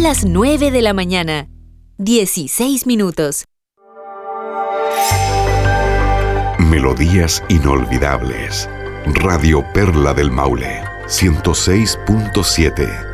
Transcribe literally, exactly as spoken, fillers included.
las nueve de la mañana, dieciséis minutos. Melodías inolvidables. Radio Perla del Maule, ciento seis punto siete.